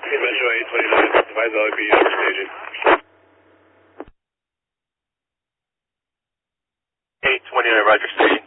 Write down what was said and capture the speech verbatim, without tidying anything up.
Metro eight twenty-nine, advise L A P U for staging. eight twenty-nine, roger, staging.